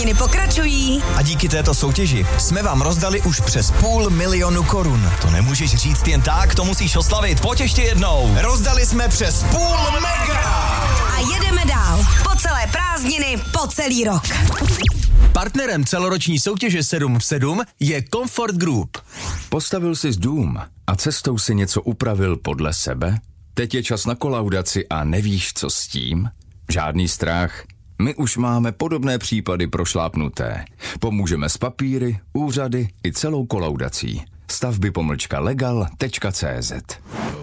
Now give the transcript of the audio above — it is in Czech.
prázdniny pokračují. A díky této soutěži jsme vám rozdali už přes 500 000 korun. To nemůžeš říct jen tak, to musíš oslavit. Pojď ještě jednou. Rozdali jsme přes 500 000. A jedeme dál. Po celé prázdniny, po celý rok. Partnerem celoroční soutěže 7 v 7 je Comfort Group. Postavil jsi dům a cestou si něco upravil podle sebe? Teď je čas na kolaudaci a nevíš, co s tím? Žádný strach. My už máme podobné případy prošlápnuté. Pomůžeme s papíry, úřady i celou kolaudací. Stavby-legal.cz